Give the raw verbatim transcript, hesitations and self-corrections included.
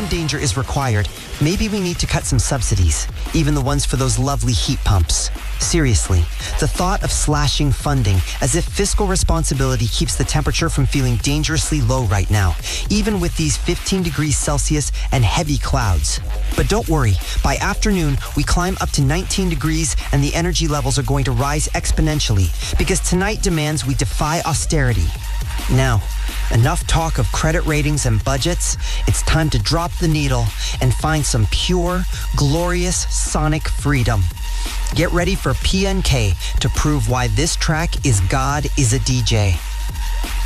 danger is required, maybe we need to cut some subsidies, even the ones for those lovely heat pumps. Seriously, the thought of slashing funding as if fiscal responsibility keeps the temperature from feeling dangerously low right now, even with these fifteen degrees Celsius and heavy clouds. But don't worry, by afternoon, we climb up to nineteen degrees and the energy levels are going to rise exponentially because tonight demands we defy austerity. Now, enough talk of credit ratings and budgets. It's time to drop the needle and find some pure, glorious sonic freedom. Get ready for P N K to prove why this track is God is a D J.